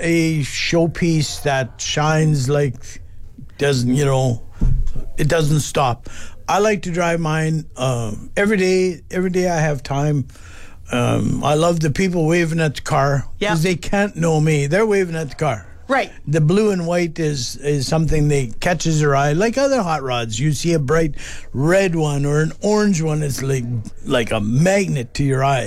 a showpiece that shines like doesn't, it doesn't stop. I like to drive mine every day. Every day I have time. I love the people waving at the car because they can't know me. They're waving at the car. Right. The blue and white is something that catches your eye. Like other hot rods, you see a bright red one or an orange one. It's like a magnet to your eye.